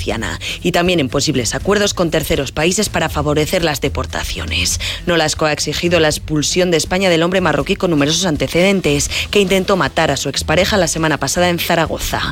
Murciana y también en posibles acuerdos con terceros países para favorecer las deportaciones. Nolasco ha exigido la expulsión de España del hombre marroquí con numerosos antecedentes que intentó matar a su expareja la semana pasada en Zaragoza.